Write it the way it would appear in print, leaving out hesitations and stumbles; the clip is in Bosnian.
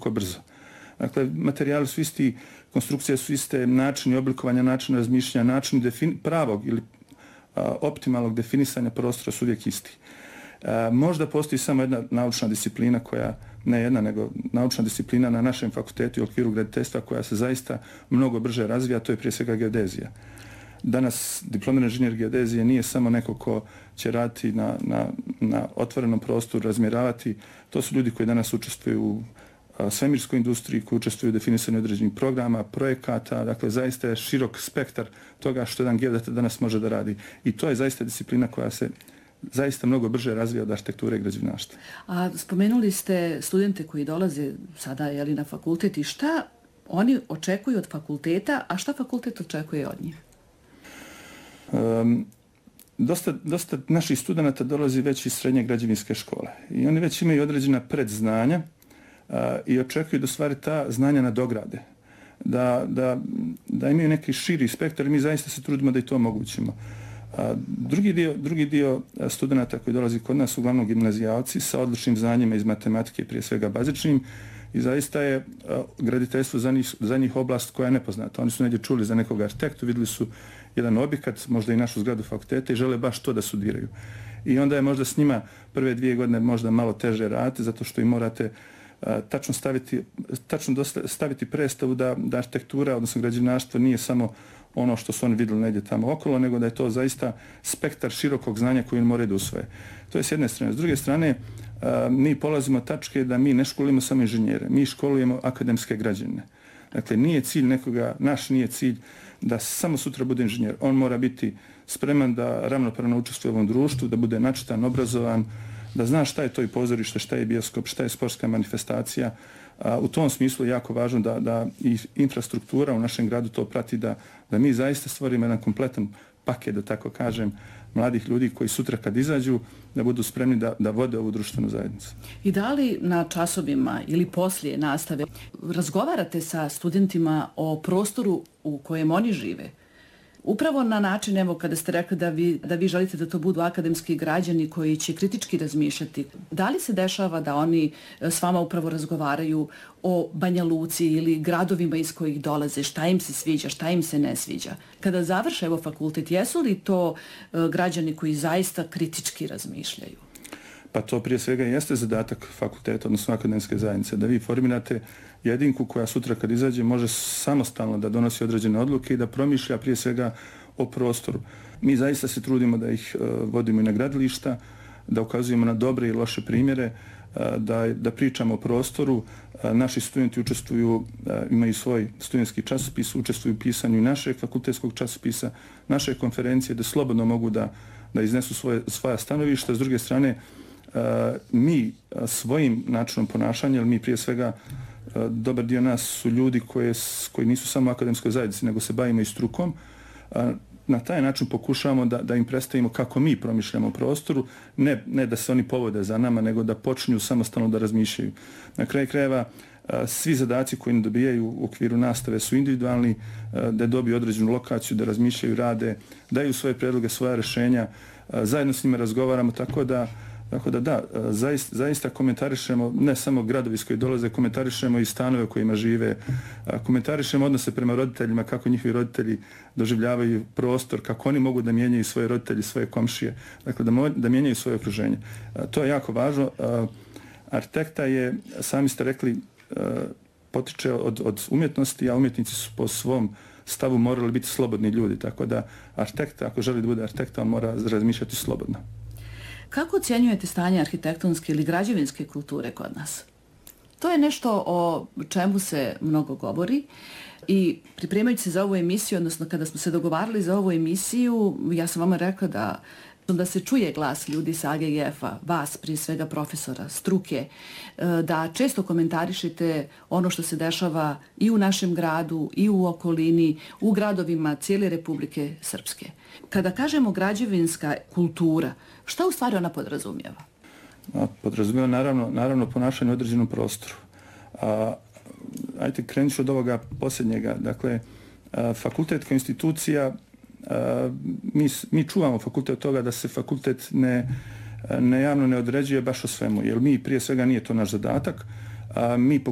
toliko brzo. Dakle, materijali su isti, konstrukcije su iste, načini oblikovanja, načini razmišljanja, načini pravog ili optimalnog definisanja prostora su uvijek isti. Možda postoji samo jedna naučna disciplina koja, ne jedna, nego naučna disciplina na našem fakultetu i okviru graditeljstva koja se zaista mnogo brže razvija, to je prije svega geodezija. Danas diplomirani inženjer geodezije nije samo neko ko će raditi na otvorenom prostoru, razmjeravati. To su ljudi koji danas učestvuju u svemirskoj industriji, koji učestvuju u definisanju određenih programa, projekata. Dakle, zaista je širok spektar toga što jedan geodet danas može da radi. I to je zaista disciplina koja se zaista mnogo brže razvija od arhitekture i građevinarstva. A spomenuli ste studente koji dolaze sada na fakultet i šta oni očekuju od fakulteta, a šta fakultet očekuje od njih? Dosta naših studenta dolazi već iz srednje građevinske škole i oni već imaju određena predznanja i očekuju da stvari ta znanja nadograde, da imaju neki širi spektar i mi zaista se trudimo da i to omogućimo. Drugi dio studenta koji dolazi kod nas su uglavnom gimnazijalci sa odličnim znanjima iz matematike, prije svega bazičnim, i zaista je graditeljstvo za njih oblast koja je nepoznata. Oni su negdje čuli za nekog arhitektu, vidjeli su jedan objekat, možda i našu zgradu fakulteta i žele baš to da studiraju. I onda je možda s njima prve 2 godine možda malo teže raditi, zato što im morate tačno staviti predstavu da arhitektura, odnosno građevinarstvo, nije samo ono što su oni vidjeli negdje tamo okolo, nego da je to zaista spektar širokog znanja koji oni moraju da usvoje. To je s jedne strane. S druge strane, mi polazimo tačke da mi ne školimo samo inženjere, mi školujemo akademske građevine. Dakle, nije cilj nekoga, naš nije cilj da samo sutra bude inženjer. On mora biti spreman da ravnopravno učestvuje u ovom društvu, da bude načitan, obrazovan, da zna šta je to i pozorište, šta je bioskop, šta je sportska manifestacija. U tom smislu je jako važno da i infrastruktura u našem gradu to prati, da mi zaista stvorimo jedan kompletan paket, da tako kažem, mladih ljudi koji sutra kad izađu da budu spremni da vode ovu društvenu zajednicu. I da li na časovima ili poslije nastave razgovarate sa studentima o prostoru u kojem oni žive? Upravo na način, evo, kada ste rekli da vi želite da to budu akademski građani koji će kritički razmišljati, da li se dešava da oni s vama upravo razgovaraju o Banja Luci ili gradovima iz kojih dolaze, šta im se sviđa, šta im se ne sviđa? Kada završe fakultet, jesu li to građani koji zaista kritički razmišljaju? Pa to prije svega jeste zadatak fakulteta, odnosno akademske zajednice, da vi formirate jedinku koja sutra kad izađe može samostalno da donosi određene odluke i da promišlja prije svega o prostoru. Mi zaista se trudimo da ih vodimo i na gradilišta, da ukazujemo na dobre i loše primjere, da pričamo o prostoru. Naši studenti učestvuju, imaju svoj studentski časopis, učestvuju u pisanju našeg fakultetskog časopisa, naše konferencije, da slobodno mogu da iznesu svoja stanovišta. S druge strane, mi svojim načinom ponašanja, ali mi prije svega dobar dio nas su ljudi koji nisu samo u akademskoj zajednici, nego se bavimo i strukom. Na taj način pokušavamo da im predstavimo kako mi promišljamo o prostoru, ne da se oni povode za nama, nego da počinju samostalno da razmišljaju. Na kraju krajeva, svi zadaci koji dobijaju u okviru nastave su individualni, da dobiju određenu lokaciju, da razmišljaju, rade, daju svoje predloge, svoja rješenja, zajedno s njima razgovaramo, tako da zaista komentarišemo ne samo gradovi iz koji dolaze, komentarišemo i stanove u kojima žive, komentarišemo odnose prema roditeljima, kako njihovi roditelji doživljavaju prostor, kako oni mogu da mijenjaju svoje roditelji, svoje komšije, dakle da mijenjaju svoje okruženje. To je jako važno. Arhitekta je, sami ste rekli, potiče od umjetnosti, a umjetnici su po svom stavu morali biti slobodni ljudi, tako da arhitekt, ako želi da bude arhitekta, on mora razmišljati slobodno. Kako ocjenjujete stanje arhitektonske ili građevinske kulture kod nas? To je nešto o čemu se mnogo govori i pripremajući se za ovu emisiju, odnosno kada smo se dogovarali za ovu emisiju, ja sam vama rekla da se čuje glas ljudi sa AGGF-a, vas, prije svega profesora, struke, da često komentarišete ono što se dešava i u našem gradu, i u okolini, u gradovima cijele Republike Srpske. Kada kažemo građevinska kultura, šta u stvari ona podrazumijeva? Podrazumijeva naravno ponašanje u određenom prostoru. Ajde, krenut ću od ovoga posljednjega. Dakle, fakultet kao institucija, mi čuvamo fakultet od toga da se fakultet javno ne određuje baš o svemu, jer mi prije svega nije to naš zadatak. Mi